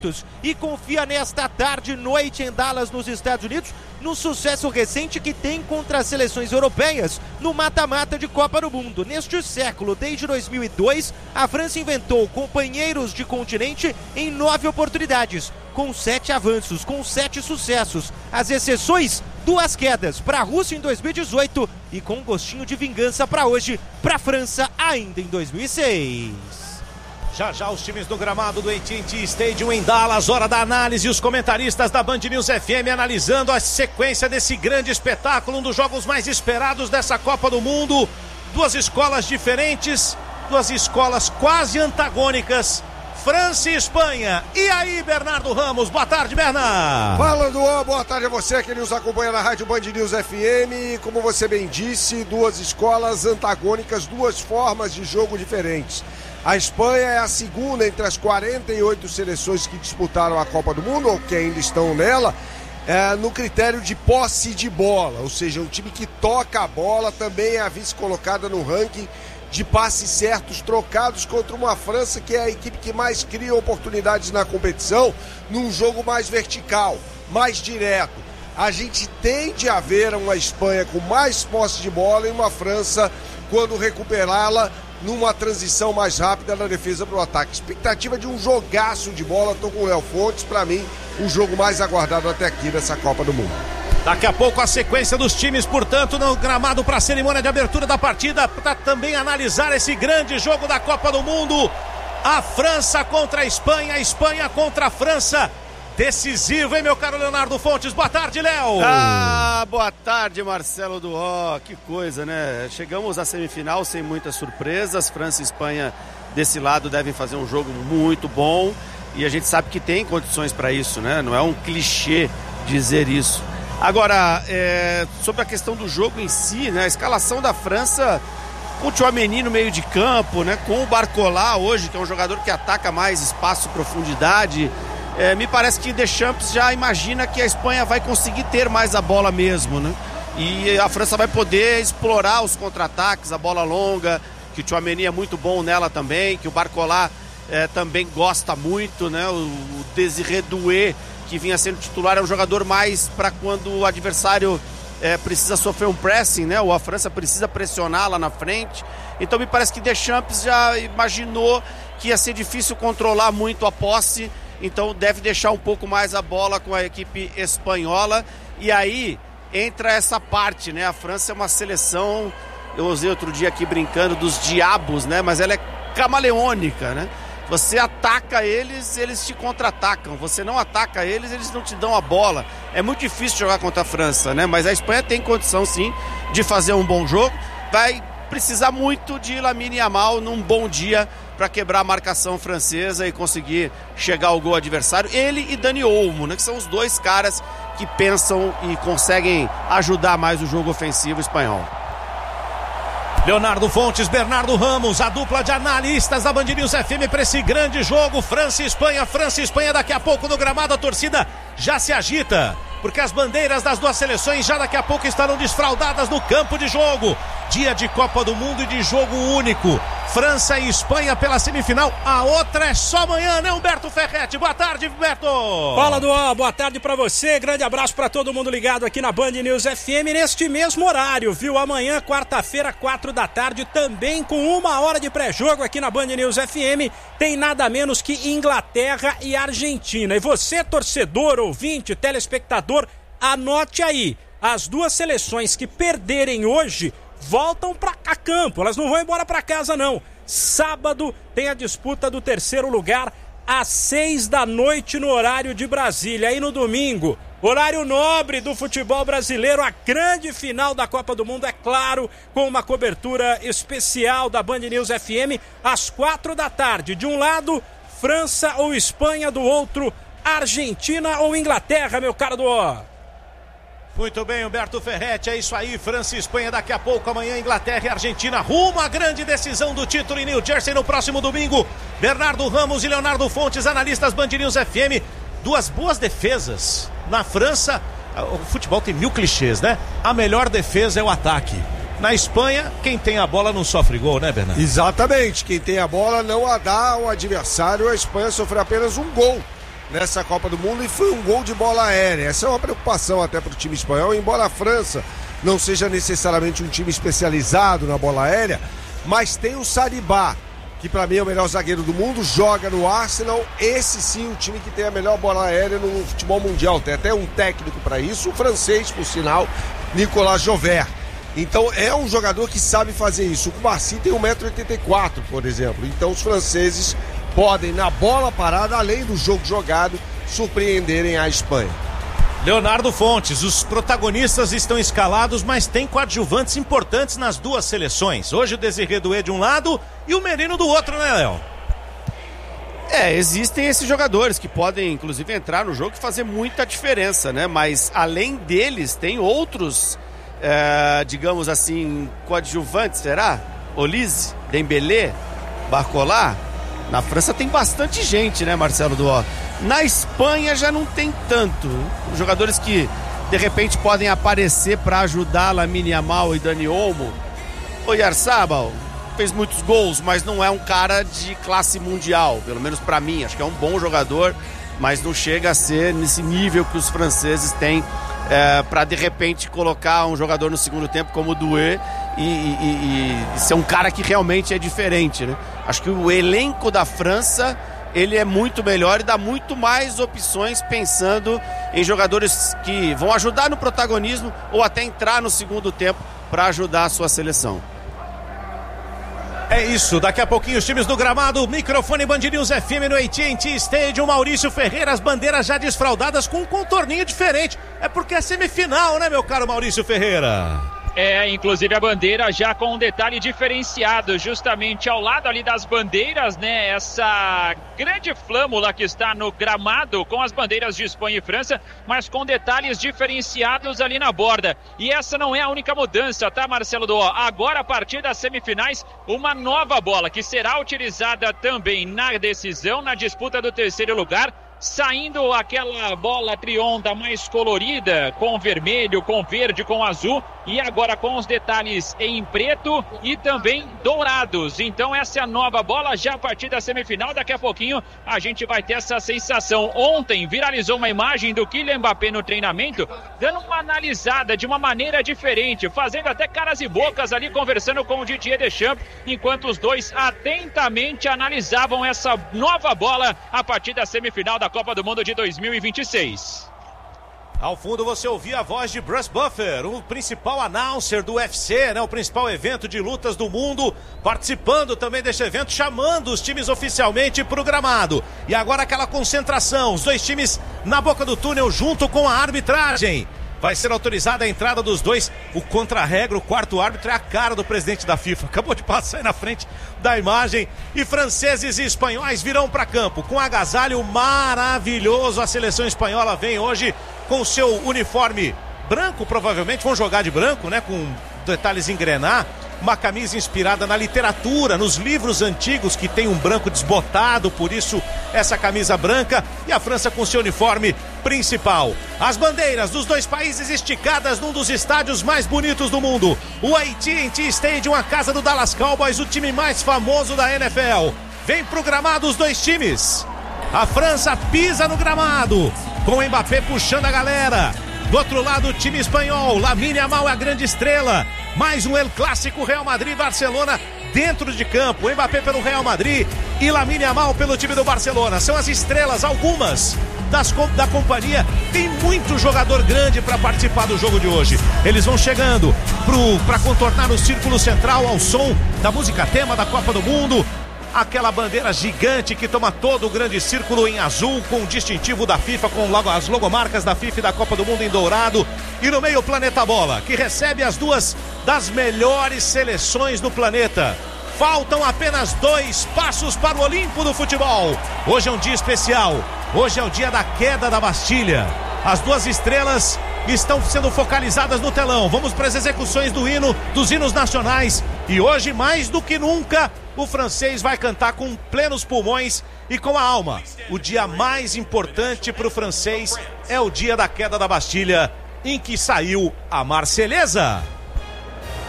e confia nesta tarde e noite em Dallas, nos Estados Unidos, no sucesso recente que tem contra as seleções europeias no mata-mata de Copa do Mundo. Neste século, desde 2002, a França inventou companheiros de continente em 9 oportunidades, com 7 avanços, com 7 sucessos. As exceções, 2 quedas para a Rússia em 2018 e com um gostinho de vingança para hoje, para a França ainda em 2006. Já os times do gramado do AT&T Stadium em Dallas, hora da análise, os comentaristas da Band News FM analisando a sequência desse grande espetáculo, um dos jogos mais esperados dessa Copa do Mundo. 2 escolas diferentes, 2 escolas quase antagônicas, França e Espanha. E aí, Bernardo Ramos, boa tarde, Bernardo. Fala, Duan, boa tarde a você que nos acompanha na rádio Band News FM. Como você bem disse, 2 escolas antagônicas, 2 formas de jogo diferentes. A Espanha é a segunda entre as 48 seleções que disputaram a Copa do Mundo, ou que ainda estão nela, no critério de posse de bola, ou seja, um time que toca a bola, também é a vice-colocada no ranking de passes certos trocados, contra uma França que é a equipe que mais cria oportunidades na competição, num jogo mais vertical, mais direto. A gente tende a ver uma Espanha com mais posse de bola e uma França, quando recuperá-la, numa transição mais rápida na defesa para o ataque. Expectativa de um jogaço de bola. Estou com o Léo Fontes, para mim, o jogo mais aguardado até aqui nessa Copa do Mundo. Daqui a pouco a sequência dos times, portanto, no gramado para a cerimônia de abertura da partida, para também analisar esse grande jogo da Copa do Mundo. A França contra a Espanha contra a França. Decisivo, hein, meu caro Leonardo Fontes? Boa tarde, Léo. Boa tarde, Marcelo Duó. Que coisa, né? Chegamos à semifinal sem muitas surpresas. França e Espanha desse lado devem fazer um jogo muito bom. E a gente sabe que tem condições para isso, né? Não é um clichê dizer isso. Agora, sobre a questão do jogo em si, né? A escalação da França com o Tchouaméni no meio de campo, né? Com o Barcola hoje, que é um jogador que ataca mais espaço e profundidade. Me parece que Deschamps já imagina que a Espanha vai conseguir ter mais a bola mesmo, né? E a França vai poder explorar os contra-ataques, a bola longa, que o Tchouaméni é muito bom nela também, que o Barcola também gosta muito, né? O Désiré Doué, que vinha sendo titular, é um jogador mais para quando o adversário precisa sofrer um pressing, né? Ou a França precisa pressionar lá na frente. Então me parece que Deschamps já imaginou que ia ser difícil controlar muito a posse. Então deve deixar um pouco mais a bola com a equipe espanhola. E aí entra essa parte, né? A França é uma seleção, eu usei outro dia aqui brincando, dos diabos, né? Mas ela é camaleônica, né? Você ataca eles, eles te contra-atacam. Você não ataca eles, eles não te dão a bola. É muito difícil jogar contra a França, né? Mas a Espanha tem condição, sim, de fazer um bom jogo. Vai precisar muito de Lamine Yamal num bom dia para quebrar a marcação francesa e conseguir chegar ao gol adversário. Ele e Dani Olmo, né, que são os 2 caras que pensam e conseguem ajudar mais o jogo ofensivo espanhol. Leonardo Fontes, Bernardo Ramos, a dupla de analistas da Band News FM para esse grande jogo, França e Espanha, daqui a pouco no gramado a torcida já se agita, porque as bandeiras das 2 seleções já daqui a pouco estarão desfraldadas no campo de jogo. Dia de Copa do Mundo e de jogo único. França e Espanha pela semifinal. A outra é só amanhã, né, Humberto Ferretti? Boa tarde, Humberto. Fala, Duan. Boa tarde pra você. Grande abraço pra todo mundo ligado aqui na Band News FM neste mesmo horário, viu? Amanhã, quarta-feira, 4 da tarde, também com 1 hora de pré-jogo aqui na Band News FM. Tem nada menos que Inglaterra e Argentina. E você, torcedor, ouvinte, telespectador, anote aí. As 2 seleções que perderem hoje voltam para campo, elas não vão embora para casa não. Sábado tem a disputa do 3º lugar às 6 da noite no horário de Brasília. Aí no domingo, horário nobre do futebol brasileiro, a grande final da Copa do Mundo, é claro, com uma cobertura especial da Band News FM às 4 da tarde. De um lado, França ou Espanha, do outro, Argentina ou Inglaterra, meu caro Duó. Muito bem, Humberto Ferretti, é isso aí, França e Espanha daqui a pouco, amanhã Inglaterra e Argentina rumo à grande decisão do título em New Jersey no próximo domingo. Bernardo Ramos e Leonardo Fontes, analistas Band News FM, 2 boas defesas. Na França, o futebol tem 1000 clichês, né? A melhor defesa é o ataque. Na Espanha, quem tem a bola não sofre gol, né, Bernardo? Exatamente, quem tem a bola não a dá ao adversário. A Espanha sofreu apenas um gol nessa Copa do Mundo e foi um gol de bola aérea. Essa é uma preocupação até para o time espanhol, embora a França não seja necessariamente um time especializado na bola aérea, mas tem o Saribá, que para mim é o melhor zagueiro do mundo, joga no Arsenal. Esse sim, o time que tem a melhor bola aérea no futebol mundial. Tem até um técnico para isso, o francês, por sinal, Nicolas Jauvert. Então é um jogador que sabe fazer isso. O Cubarsí tem 1,84 m, por exemplo. Então os franceses podem, na bola parada, além do jogo jogado, surpreenderem a Espanha. Leonardo Fontes, os protagonistas estão escalados, mas tem coadjuvantes importantes nas duas seleções. Hoje o Desiré Doué de um lado e o Merino do outro, né, Léo? Existem esses jogadores que podem, inclusive, entrar no jogo e fazer muita diferença, né? Mas, além deles, tem outros, digamos assim, coadjuvantes, será? Olise, Dembélé, Barcola. Na França tem bastante gente, né, Marcelo Duó? Na Espanha já não tem tanto. Jogadores que, de repente, podem aparecer para ajudar Lamine Yamal e Dani Olmo. O Oyarzabal fez muitos gols, mas não é um cara de classe mundial, pelo menos para mim. Acho que é um bom jogador, mas não chega a ser nesse nível que os franceses têm para, de repente, colocar um jogador no segundo tempo como o Doué e ser um cara que realmente é diferente, né? Acho que o elenco da França, ele é muito melhor e dá muito mais opções pensando em jogadores que vão ajudar no protagonismo ou até entrar no segundo tempo para ajudar a sua seleção. É isso, daqui a pouquinho os times do gramado, microfone Band News FM no AT&T Stadium, Maurício Ferreira, as bandeiras já desfraldadas com um contorninho diferente. É porque é semifinal, né, meu caro Maurício Ferreira? Inclusive a bandeira já com um detalhe diferenciado, justamente ao lado ali das bandeiras, né? Essa grande flâmula que está no gramado com as bandeiras de Espanha e França, mas com detalhes diferenciados ali na borda. E essa não é a única mudança, tá, Marcelo Duó? Agora, a partir das semifinais, uma nova bola que será utilizada também na decisão, na disputa do terceiro lugar. Saindo aquela bola trionda mais colorida, com vermelho, com verde, com azul, e agora com os detalhes em preto e também dourados. Então essa é a nova bola já a partir da semifinal. Daqui a pouquinho a gente vai ter essa sensação. Ontem viralizou uma imagem do Kylian Mbappé no treinamento, dando uma analisada de uma maneira diferente, fazendo até caras e bocas ali, conversando com o Didier Deschamps, enquanto os dois atentamente analisavam essa nova bola a partir da semifinal da Copa do Mundo de 2026. Ao fundo você ouvia a voz de Bruce Buffer, o principal announcer do UFC, né? O principal evento de lutas do mundo, participando também deste evento, chamando os times oficialmente para o gramado. E agora aquela concentração, os dois times na boca do túnel junto com a arbitragem. Vai ser autorizada a entrada dos dois. O contra-regra, o quarto árbitro, é a cara do presidente da FIFA. Acabou de passar aí na frente da imagem. E franceses e espanhóis virão para campo com agasalho maravilhoso. A seleção espanhola vem hoje com seu uniforme branco, provavelmente. Vão jogar de branco, né? Com detalhes em grená. Uma camisa inspirada na literatura, nos livros antigos que tem um branco desbotado, por isso essa camisa branca, e a França com seu uniforme principal. As bandeiras dos dois países esticadas num dos estádios mais bonitos do mundo, o AT&T Stadium, a casa do Dallas Cowboys, o time mais famoso da NFL. Vem pro gramado os dois times. A França pisa no gramado, com o Mbappé puxando a galera. Do outro lado, o time espanhol, Lamine Yamal é a grande estrela. Mais um El Clássico, Real Madrid-Barcelona dentro de campo. Mbappé pelo Real Madrid e Lamine Yamal pelo time do Barcelona. São as estrelas, algumas da companhia. Tem muito jogador grande para participar do jogo de hoje. Eles vão chegando para contornar o círculo central ao som da música tema da Copa do Mundo. Aquela bandeira gigante que toma todo o grande círculo em azul, com o distintivo da FIFA, com as logomarcas da FIFA e da Copa do Mundo em dourado. E no meio o Planeta Bola, que recebe as duas das melhores seleções do planeta. Faltam apenas 2 passos para o Olimpo do futebol. Hoje é um dia especial. Hoje é o dia da queda da Bastilha. As duas estrelas estão sendo focalizadas no telão. Vamos para as execuções dos hinos nacionais. E hoje, mais do que nunca, o francês vai cantar com plenos pulmões e com a alma. O dia mais importante para o francês é o dia da queda da Bastilha, em que saiu a Marselhesa.